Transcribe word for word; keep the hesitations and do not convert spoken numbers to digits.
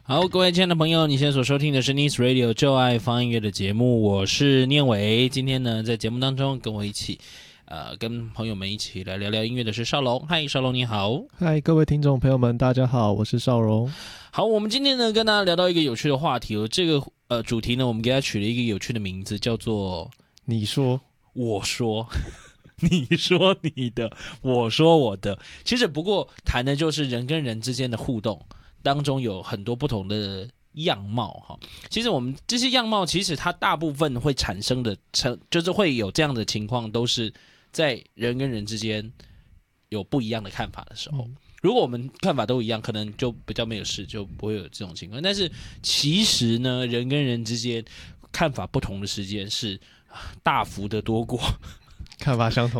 好，各位亲爱的朋友，你现在所收听的是 Nice Radio 就爱放音乐的节目，我是念伟。今天呢，在节目当中跟我一起，呃，跟朋友们一起来聊聊音乐的是少龙。嗨，少龙你好。 嗨，各位听众朋友们，大家好，我是少荣。 好，我们今天呢跟大家聊到一个有趣的话题哦。这个呃主题呢，我们给它取了一个有趣的名字，叫做你说， 我说。你说你的，我说我的。其实不过谈的就是人跟人之间的互动当中有很多不同的样貌哈。其实我们这些样貌，其实它大部分会产生的，就是会有这样的情况，都是在人跟人之间有不一样的看法的时候。嗯，如果我们看法都一样，可能就比较没有事，就不会有这种情况。但是其实呢，人跟人之间看法不同的时间是大幅的多过看法相同